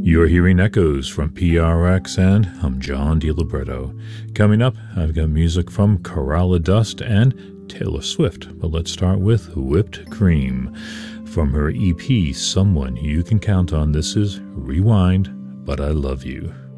You're hearing echoes from PRX, and I'm John DiLibretto. Coming up, I've got music from Coralla Dust and Taylor Swift, but let's start with Whipped Cream. From her EP, Someone You Can Count On, this is Rewind, But I Love You.